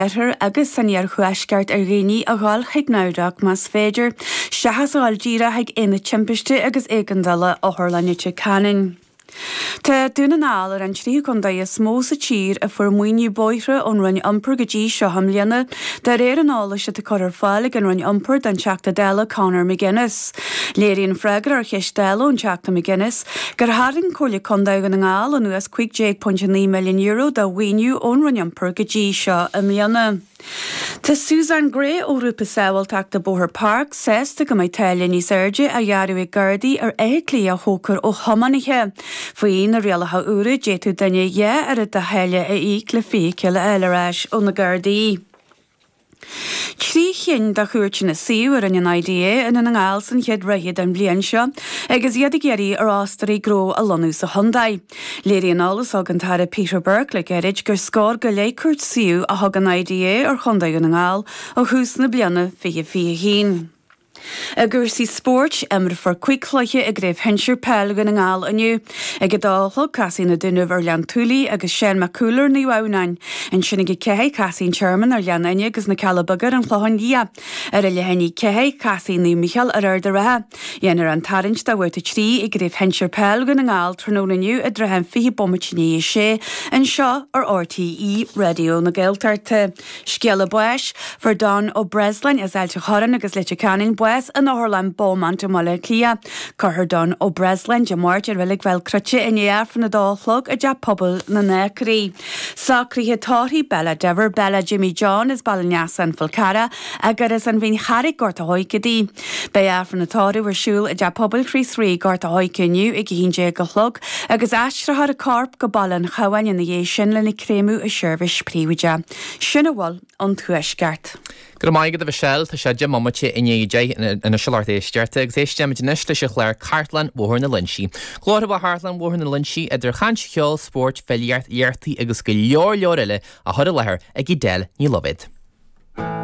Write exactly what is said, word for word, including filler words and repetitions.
Erthar agus saníar chuasceart ar réní a gáil cheagnáireach mas féidir, seachas a gáildíra ag ina timpiste agus éigandala ó Thorlanite Canin. Tá dúna náil ar an trí chunda is mó sa tír a fuair muoinú bóithre ón rinne iompar go dtí seo hamlianna, de réir an ála se de chuir fáil an rinne iompar den teachta déile Conor McGuinness. Léiríonn freigar ar cheist déile ón teachta McGuinness, gur háirn chola chunda gan na ngáil an nuas cinque pwynt naw milliún euro da bhaoinniú ón rinne iompar go dtí seo amlianna. Tá Susan Gray ó Rúpa Sábhail teachta Bóthar Park sésta go mbeidh teile níos airde a dhearú i Gardaí ar éiclí a thócar ó Chomanithe. Faoin na rialacha úra déitú daine dhé ar a de heile a íc le féice le eileráis ó na Gardaí. Trí chin da chuirte na siú ar an I D A in an ngáil san chead raiad an bblion seo, agus iad géirí ar ástarí gró a lonú sa Hyundai. Léiríonn álas agan tar Peter Burke le geirid gur scór go léicúirt siú a thug an I D A ar Hyundai an ngáil ó chús na bliana fiche fiche hín. A gursaí sport imar for cuichlaiche a gréibh hensir peil gan na ngáil aniu, ag dáthla casí na duineh ar lean túlaí agus Shane McCuller ní bhhainain, an sinna go cehé casín chairman ar lean aine agus na calabagar an chláhan dia, ar a lehéní cehé casí ní Michael ar ar de rathe. Dhéanar an tarint da bhirta trí i gréibh hensir peil gan na ngáil trónaniu a drehem fiche bommatíní sé an seo ar R T E radio na Gaeltarte. Sciala buis for Don ó Breslin is ailte choran agus leite canin buis an Orlan Beaumont mala clia, Cahar Don ó Breslin de mort ar bhfuil bhfuil cruite in éarf na dálog a de pobl na necrí. Sacríthe táthí Bella Dever Bella Jimmy John is balneas an Fulcara agur is an bhín charig gort a hoicadí. Bei éarf na táthú ar siúil a de pobl chrís rí gort a hoicaniu i gihín dé go chlog, agus aistratha a corp go ballan chahain in na dhé sin le na crémú a seirbhis príomide. Sinna bhil an tuaisceart. Gur maigad a bheith sell tá sé de mamate in éide in a siláirt éisteirte agus éiste me neiste se chléir Cartlan Mhór na Linshi. Glóir ba Hartlan Mhór na Linshi idir chaint cheol sport feiliart dheartaí agus go leor leor eile a thud a lethir ag i déil ní lovid.